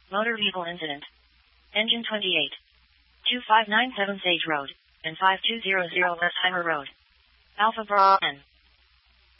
Motor vehicle incident. Engine 28. 2597 Sage Road, and 5200 Westheimer Road. Alpha Bravo N.